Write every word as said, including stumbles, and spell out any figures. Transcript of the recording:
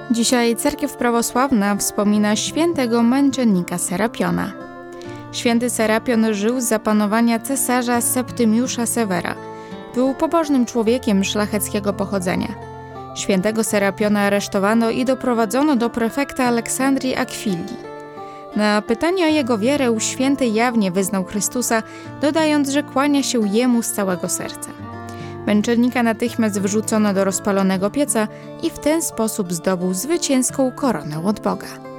Dzisiaj cerkiew prawosławna wspomina świętego męczennika Serapiona. Święty Serapion żył za panowania cesarza Septymiusza Severa. Był pobożnym człowiekiem szlacheckiego pochodzenia. Świętego Serapiona aresztowano i doprowadzono do prefekta Aleksandrii Akwilii. Na pytanie o jego wierę święty jawnie wyznał Chrystusa, dodając, że kłania się Jemu z całego serca. Męczennika natychmiast wrzucono do rozpalonego pieca i w ten sposób zdobył zwycięską koronę od Boga.